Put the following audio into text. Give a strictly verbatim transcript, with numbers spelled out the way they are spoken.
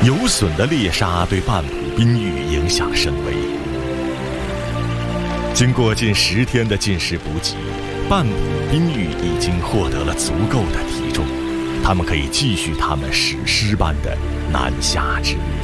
有隼的猎杀对半浦冰玉影响甚微。经过近十天的进食补给，半浦冰玉已经获得了足够的体重，他们可以继续他们史诗般的南下之旅。